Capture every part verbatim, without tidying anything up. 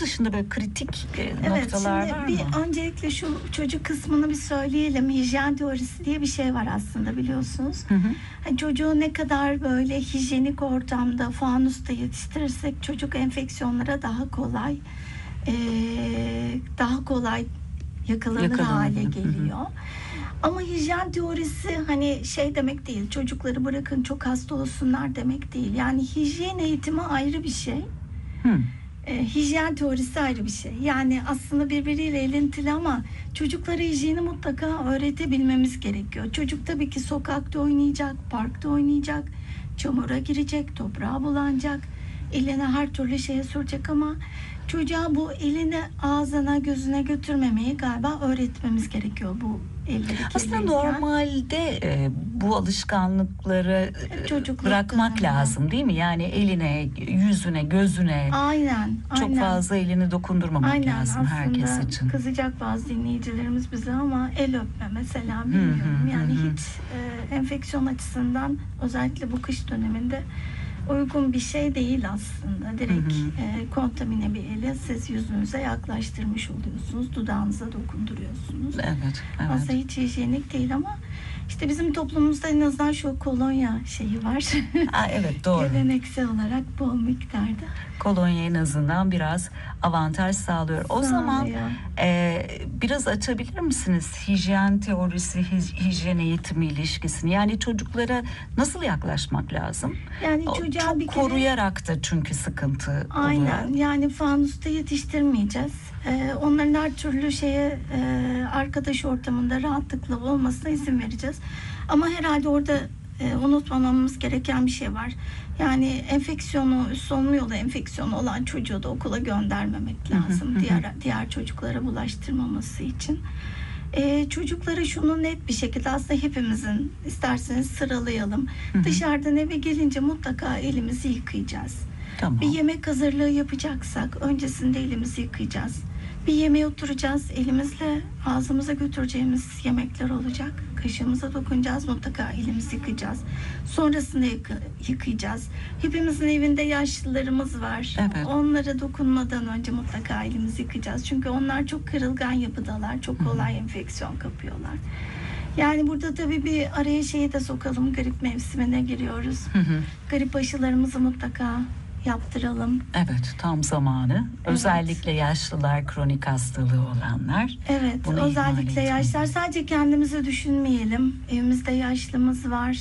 dışında böyle kritik e, Evet, noktalar şimdi var bir mı? öncelikle şu çocuk kısmını bir söyleyelim. Hijyen teorisi diye bir şey var aslında, biliyorsunuz. Hı hı. Hani çocuğu ne kadar böyle hijyenik ortamda, fanusta yetiştirirsek çocuk enfeksiyonlara daha kolay e, daha kolay yakalanır, Yakalanır. hale Hı hı. geliyor. Ama hijyen teorisi hani şey demek değil. Çocukları bırakın çok hasta olsunlar demek değil. Yani hijyen eğitimi ayrı bir şey. Hı. E, hijyen teorisi ayrı bir şey. Yani aslında birbiriyle elintili ama çocuklara hijyeni mutlaka öğretebilmemiz gerekiyor. Çocuk tabii ki sokakta oynayacak, parkta oynayacak, çamura girecek, toprağa bulanacak, eline her türlü şeye sürecek ama çocuğa bu elini ağzına, gözüne götürmemeyi galiba öğretmemiz gerekiyor, bu elleri Aslında kirliyken. normalde e, bu alışkanlıkları e, Çocukluk bırakmak döneminde. lazım değil mi? Yani eline, yüzüne, gözüne Aynen, çok aynen. fazla elini dokundurmamak Aynen, lazım herkes aslında için. kızacak bazı dinleyicilerimiz bize ama el öpme mesela, bilmiyorum. Hı hı, yani hı. hiç e, enfeksiyon açısından özellikle bu kış döneminde uygun bir şey değil aslında. Direkt Hı hı. e, kontamine bir eli siz yüzünüze yaklaştırmış oluyorsunuz. Dudağınıza dokunduruyorsunuz. Evet, Aslında evet. hiç hijyenik değil ama işte bizim toplumumuzda en azından şu kolonya şeyi var. Aa, evet, doğru. Geleneksel olarak bol miktarda. Kolonya en azından biraz avantaj sağlıyor. O zaman Sağlıyor. e, biraz açabilir misiniz hijyen teorisi, hij- hijyen eğitimi ilişkisini? Yani çocuklara nasıl yaklaşmak lazım? Yani O, çocuğa çok bir kere- koruyarak da çünkü sıkıntı Aynen, oluyor. yani fanusta yetiştirmeyeceğiz. Ee, onların her türlü şeye e, arkadaş ortamında rahatlıkla olmasına izin vereceğiz. Ama herhalde orada e, unutmamamız gereken bir şey var. Yani enfeksiyonu, solunum yolu enfeksiyonu olan çocuğu da okula göndermemek lazım. diğer diğer çocuklara bulaştırmaması için. Ee, çocuklara şunu net bir şekilde, aslında hepimizin, isterseniz sıralayalım. Hı hı. Dışarıdan eve gelince mutlaka elimizi yıkayacağız. Tamam. Bir yemek hazırlığı yapacaksak öncesinde elimizi yıkayacağız. Bir yemeğe oturacağız, elimizle ağzımıza götüreceğimiz yemekler olacak. Kaşığımıza dokunacağız, mutlaka elimizi yıkayacağız. Sonrasında yıka- yıkayacağız. Hepimizin evinde yaşlılarımız var. Evet. Onlara dokunmadan önce mutlaka elimizi yıkayacağız. Çünkü onlar çok kırılgan yapıdalar, çok kolay enfeksiyon kapıyorlar. Yani burada tabii bir araya şeyi de sokalım, grip mevsimine giriyoruz. Hı hı. Grip aşılarımızı mutlaka yaptıralım. Evet, tam zamanı. Özellikle yaşlılar, kronik hastalığı olanlar. Evet, Bunu ihmal özellikle etmeyin. yaşlar. Sadece kendimizi düşünmeyelim. Evimizde yaşlımız var.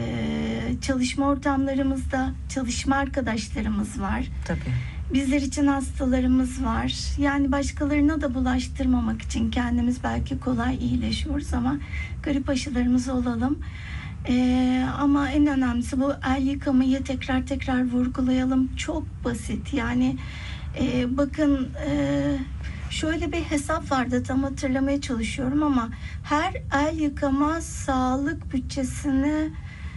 Ee, çalışma ortamlarımızda çalışma arkadaşlarımız var. Tabii. Bizler için hastalarımız var. Yani başkalarına da bulaştırmamak için kendimiz belki kolay iyileşiyoruz ama grip aşılarımızı olalım. Ee, ama en önemlisi bu el yıkamayı tekrar tekrar vurgulayalım. Çok basit. Yani e, bakın e, şöyle bir hesap vardı, tam hatırlamaya çalışıyorum ama her el yıkama sağlık bütçesini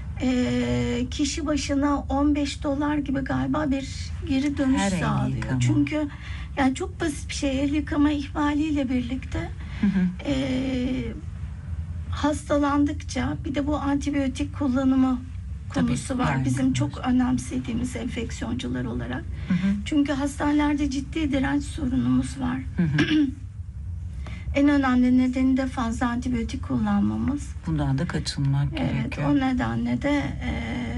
e, kişi başına on beş dolar gibi galiba bir geri dönüş Her el sağlıyor. yıkama. Çünkü yani çok basit bir şey, el yıkama ihmaliyle birlikte Hı hı. e, hastalandıkça bir de bu antibiyotik kullanımı konusu Tabii, var. yani Bizim konusu. çok önemsediğimiz enfeksiyoncular olarak. Hı hı. Çünkü hastanelerde ciddi direnç sorunumuz var. Hı hı. En önemli nedeni de fazla antibiyotik kullanmamız. Bundan da kaçınmak Evet, gerekiyor. o nedenle de e,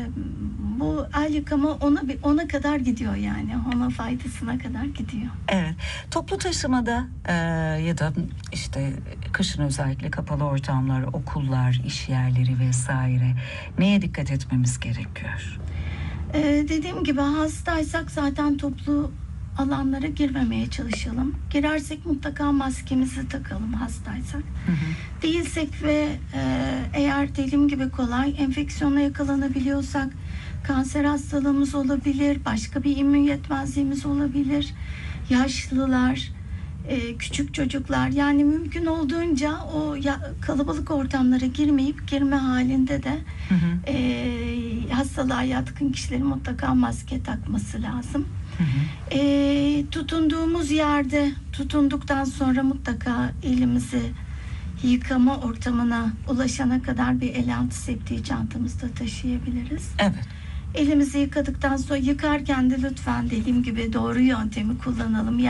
bu el yıkama ona bir ona kadar gidiyor yani. Ona faydasına kadar gidiyor. Evet. Toplu taşımada e, ya da işte kışın özellikle kapalı ortamlar, okullar, iş yerleri vesaire neye dikkat etmemiz gerekiyor? E, dediğim gibi hastaysak zaten toplu alanlara girmemeye çalışalım. Girersek mutlaka maskemizi takalım hastaysak. Hı hı. Değilsek ve e, eğer dediğim gibi kolay enfeksiyona yakalanabiliyorsak kanser hastalığımız olabilir, başka bir immün yetmezliğimiz olabilir. Yaşlılar, e, küçük çocuklar, yani mümkün olduğunca o ya, kalabalık ortamlara girmeyip girme halinde de Hı hı. e, hastalığa yatkın kişilerin mutlaka maske takması lazım. Hı hı. E, tutunduğumuz yerde tutunduktan sonra mutlaka elimizi yıkama ortamına ulaşana kadar bir el antiseptiği çantamızda taşıyabiliriz. Evet. Elimizi yıkadıktan sonra yıkarken de lütfen dediğim gibi doğru yöntemi kullanalım.